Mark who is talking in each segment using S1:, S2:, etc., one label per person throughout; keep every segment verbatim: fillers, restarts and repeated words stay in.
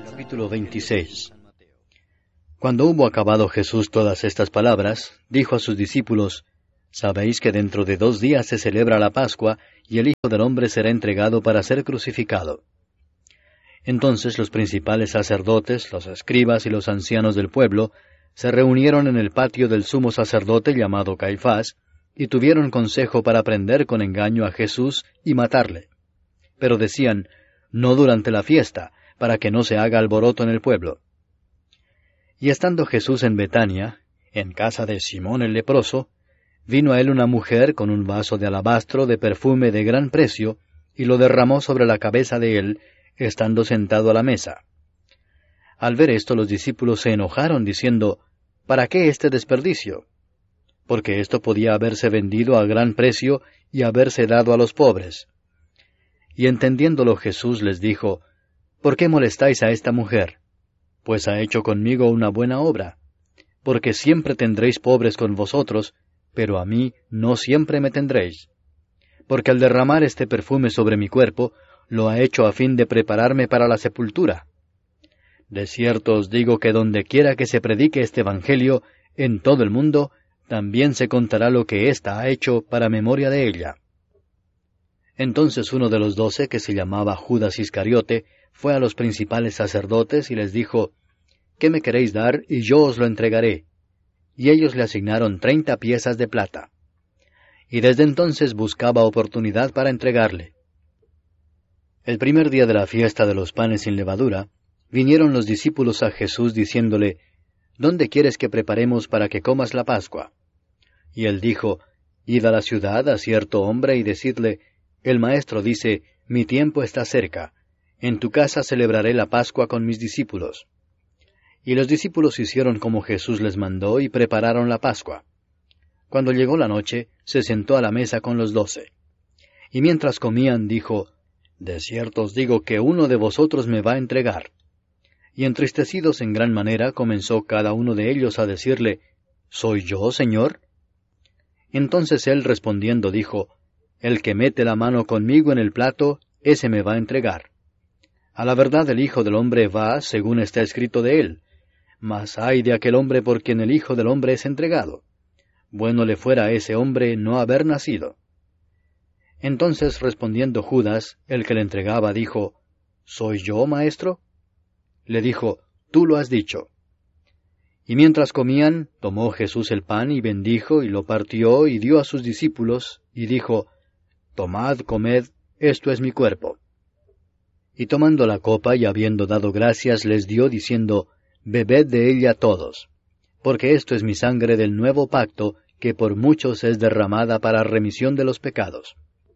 S1: Capítulo veintiséis. Cuando hubo acabado Jesús todas estas palabras, dijo a sus discípulos: Sabéis que dentro de dos días se celebra la Pascua, y el Hijo del Hombre será entregado para ser crucificado. Entonces los principales sacerdotes, los escribas y los ancianos del pueblo se reunieron en el patio del sumo sacerdote llamado Caifás, y tuvieron consejo para prender con engaño a Jesús y matarle. Pero decían: No durante la fiesta, para que no se haga alboroto en el pueblo. Y estando Jesús en Betania, en casa de Simón el leproso, vino a él una mujer con un vaso de alabastro de perfume de gran precio, y lo derramó sobre la cabeza de él, estando sentado a la mesa. Al ver esto los discípulos se enojaron, diciendo: ¿Para qué este desperdicio? Porque esto podía haberse vendido a gran precio y haberse dado a los pobres. Y entendiéndolo Jesús les dijo: ¿Por qué molestáis a esta mujer? Pues ha hecho conmigo una buena obra. Porque siempre tendréis pobres con vosotros, pero a mí no siempre me tendréis. Porque al derramar este perfume sobre mi cuerpo, lo ha hecho a fin de prepararme para la sepultura. De cierto os digo que donde quiera que se predique este Evangelio, en todo el mundo, también se contará lo que ésta ha hecho para memoria de ella. Entonces uno de los doce, que se llamaba Judas Iscariote, fue a los principales sacerdotes y les dijo: ¿Qué me queréis dar, y yo os lo entregaré? Y ellos le asignaron treinta piezas de plata. Y desde entonces buscaba oportunidad para entregarle. El primer día de la fiesta de los panes sin levadura, vinieron los discípulos a Jesús diciéndole: ¿Dónde quieres que preparemos para que comas la Pascua? Y él dijo: Id a la ciudad a cierto hombre y decidle: El Maestro dice: Mi tiempo está cerca. En tu casa celebraré la Pascua con mis discípulos. Y los discípulos hicieron como Jesús les mandó y prepararon la Pascua. Cuando llegó la noche, se sentó a la mesa con los doce. Y mientras comían, dijo: De cierto os digo que uno de vosotros me va a entregar. Y entristecidos en gran manera, comenzó cada uno de ellos a decirle: ¿Soy yo, Señor? Entonces él respondiendo dijo: El que mete la mano conmigo en el plato, ese me va a entregar. A la verdad el Hijo del Hombre va, según está escrito de él. Mas ay de aquel hombre por quien el Hijo del Hombre es entregado. Bueno le fuera a ese hombre no haber nacido. Entonces respondiendo Judas, el que le entregaba, dijo: ¿Soy yo, maestro? Le dijo: Tú lo has dicho. Y mientras comían, tomó Jesús el pan y bendijo y lo partió y dio a sus discípulos, y dijo: Tomad, comed, esto es mi cuerpo. Y tomando la copa y habiendo dado gracias, les dio, diciendo: Bebed de ella todos, porque esto es mi sangre del nuevo pacto, que por muchos es derramada para remisión de los pecados.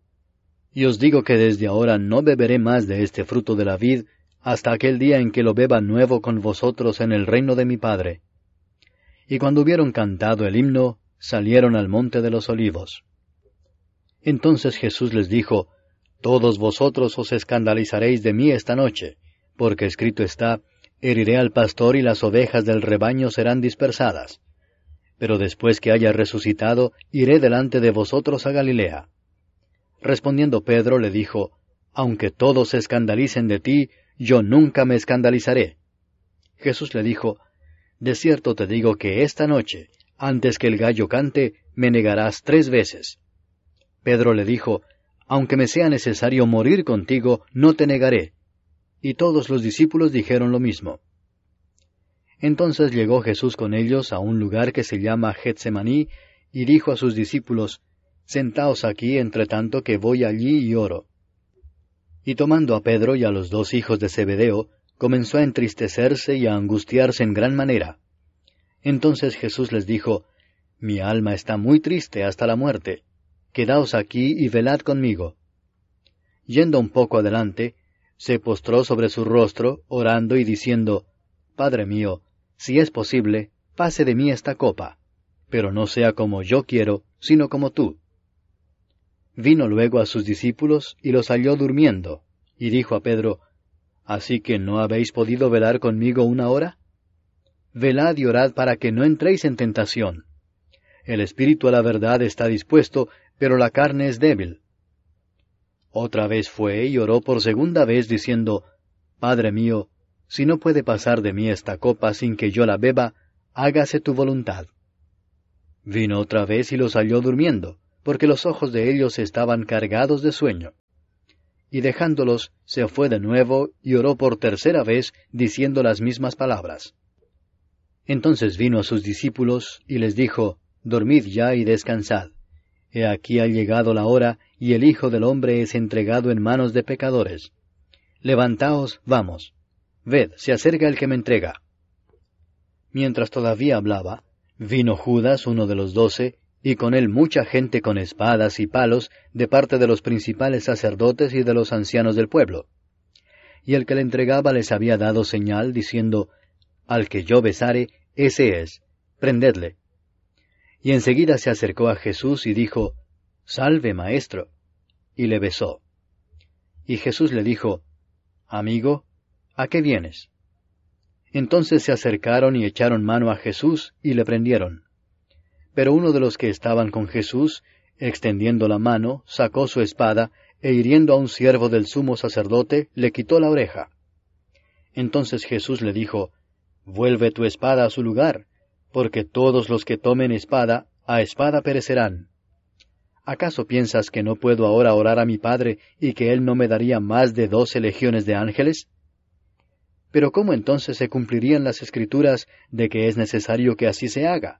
S1: Y os digo que desde ahora no beberé más de este fruto de la vid, hasta aquel día en que lo beba nuevo con vosotros en el reino de mi Padre. Y cuando hubieron cantado el himno, salieron al monte de los olivos. Entonces Jesús les dijo: Todos vosotros os escandalizaréis de mí esta noche, porque escrito está: Heriré al pastor y las ovejas del rebaño serán dispersadas. Pero después que haya resucitado, iré delante de vosotros a Galilea. Respondiendo Pedro le dijo: Aunque todos se escandalicen de ti, yo nunca me escandalizaré. Jesús le dijo: De cierto te digo que esta noche, antes que el gallo cante, me negarás tres veces. Pedro le dijo: Aunque me sea necesario morir contigo, no te negaré. Y todos los discípulos dijeron lo mismo. Entonces llegó Jesús con ellos a un lugar que se llama Getsemaní, y dijo a sus discípulos: Sentaos aquí entre tanto que voy allí y oro. Y tomando a Pedro y a los dos hijos de Zebedeo, comenzó a entristecerse y a angustiarse en gran manera. Entonces Jesús les dijo: Mi alma está muy triste hasta la muerte. Quedaos aquí y velad conmigo. Yendo un poco adelante, se postró sobre su rostro, orando y diciendo: Padre mío, si es posible, pase de mí esta copa, pero no sea como yo quiero, sino como tú. Vino luego a sus discípulos y los halló durmiendo, y dijo a Pedro: ¿Así que no habéis podido velar conmigo una hora? Velad y orad para que no entréis en tentación. El espíritu a la verdad está dispuesto, pero la carne es débil. Otra vez fue y oró por segunda vez, diciendo: Padre mío, si no puede pasar de mí esta copa sin que yo la beba, hágase tu voluntad. Vino otra vez y los halló durmiendo, porque los ojos de ellos estaban cargados de sueño. Y dejándolos, se fue de nuevo y oró por tercera vez, diciendo las mismas palabras. Entonces vino a sus discípulos y les dijo, Dormid ya y descansad. He aquí ha llegado la hora, y el Hijo del Hombre es entregado en manos de pecadores. Levantaos, vamos. Ved, se acerca el que me entrega. Mientras todavía hablaba, vino Judas, uno de los doce, y con él mucha gente con espadas y palos, de parte de los principales sacerdotes y de los ancianos del pueblo. Y el que le entregaba les había dado señal, diciendo, Al que yo besare, ese es, prendedle. Y enseguida se acercó a Jesús y dijo, Salve, maestro, y le besó. Y Jesús le dijo, Amigo, ¿a qué vienes? Entonces se acercaron y echaron mano a Jesús y le prendieron. Pero uno de los que estaban con Jesús, extendiendo la mano, sacó su espada, e hiriendo a un siervo del sumo sacerdote, le quitó la oreja. Entonces Jesús le dijo, Vuelve tu espada a su lugar, porque todos los que tomen espada, a espada perecerán. ¿Acaso piensas que no puedo ahora orar a mi Padre, y que Él no me daría más de doce legiones de ángeles? Pero ¿cómo entonces se cumplirían las Escrituras de que es necesario que así se haga?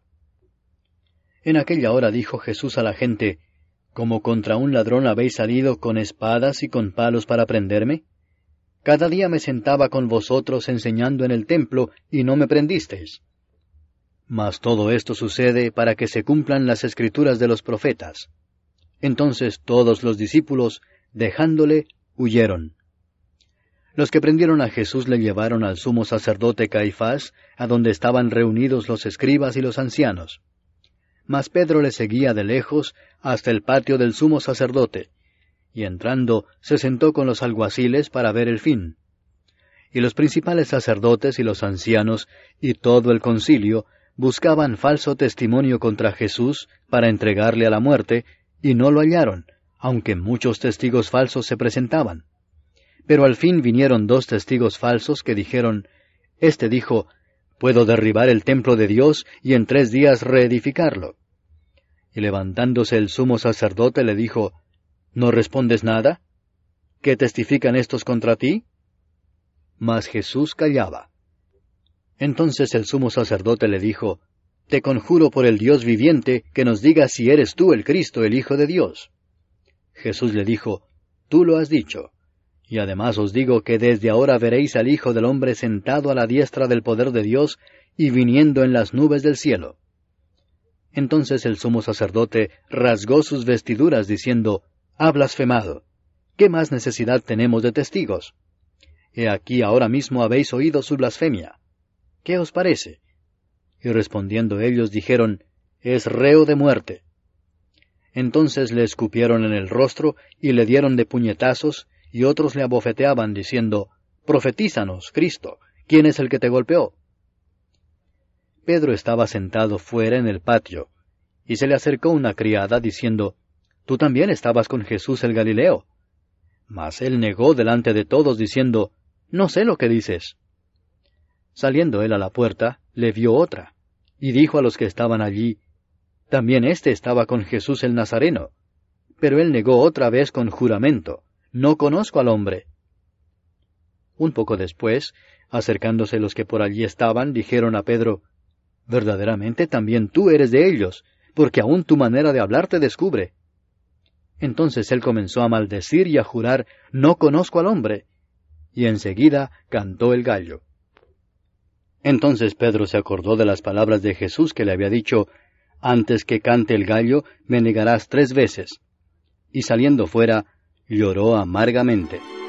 S1: En aquella hora dijo Jesús a la gente, ¿Como contra un ladrón habéis salido con espadas y con palos para prenderme? Cada día me sentaba con vosotros enseñando en el templo, y no me prendisteis. Mas todo esto sucede para que se cumplan las Escrituras de los profetas. Entonces todos los discípulos, dejándole, huyeron. Los que prendieron a Jesús le llevaron al sumo sacerdote Caifás, a donde estaban reunidos los escribas y los ancianos. Mas Pedro le seguía de lejos hasta el patio del sumo sacerdote, y entrando se sentó con los alguaciles para ver el fin. Y los principales sacerdotes y los ancianos y todo el concilio buscaban falso testimonio contra Jesús para entregarle a la muerte, y no lo hallaron, aunque muchos testigos falsos se presentaban. Pero al fin vinieron dos testigos falsos que dijeron, Este dijo, Puedo derribar el templo de Dios y en tres días reedificarlo. Y levantándose el sumo sacerdote le dijo, ¿No respondes nada? ¿Qué testifican estos contra ti? Mas Jesús callaba. Entonces el sumo sacerdote le dijo, Te conjuro por el Dios viviente que nos digas si eres tú el Cristo, el Hijo de Dios. Jesús le dijo, Tú lo has dicho. Y además os digo que desde ahora veréis al Hijo del Hombre sentado a la diestra del poder de Dios y viniendo en las nubes del cielo. Entonces el sumo sacerdote rasgó sus vestiduras diciendo, Ha blasfemado. ¿Qué más necesidad tenemos de testigos? He aquí ahora mismo habéis oído su blasfemia. ¿Qué os parece? Y respondiendo ellos dijeron, Es reo de muerte. Entonces le escupieron en el rostro y le dieron de puñetazos, y otros le abofeteaban diciendo, Profetízanos, Cristo, ¿quién es el que te golpeó? Pedro estaba sentado fuera en el patio, y se le acercó una criada diciendo, Tú también estabas con Jesús el Galileo. Mas él negó delante de todos diciendo, No sé lo que dices. Saliendo él a la puerta, le vio otra, y dijo a los que estaban allí, También éste estaba con Jesús el Nazareno. Pero él negó otra vez con juramento, No conozco al hombre. Un poco después, acercándose los que por allí estaban, dijeron a Pedro, Verdaderamente también tú eres de ellos, porque aún tu manera de hablar te descubre. Entonces él comenzó a maldecir y a jurar, No conozco al hombre. Y enseguida cantó el gallo. Entonces Pedro se acordó de las palabras de Jesús que le había dicho, Antes que cante el gallo, me negarás tres veces. Y saliendo fuera, lloró amargamente.